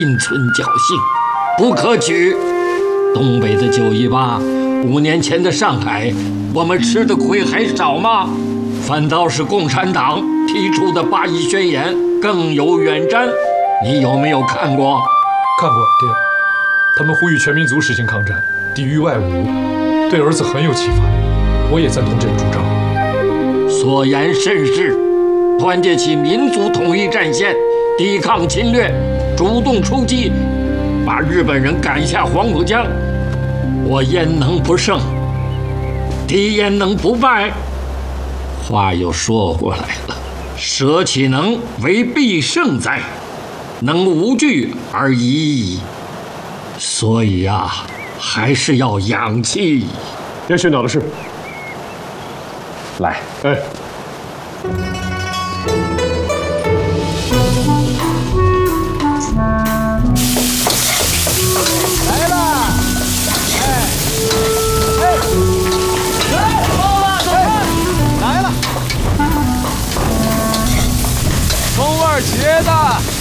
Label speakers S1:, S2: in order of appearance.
S1: 心存侥幸，不可取。东北的9·18，5年前的上海，我们吃的亏还少吗？反倒是共产党提出的8·1宣言更有远瞻。你有没有看过？
S2: 看过，爹。他们呼吁全民族实行抗战，抵御外侮，对儿子很有启发。我也赞同这个主张。
S1: 所言甚是，团结起民族统一战线，抵抗侵略，主动出击，把日本人赶下黄浦江，我焉能不胜？敌焉能不败？话又说过来了，舍岂能为必胜哉？能无惧而已矣。所以啊，还是要养气。
S2: 连训导的事，
S3: 来，
S2: 哎。
S4: 来了，来了，葱味茄子。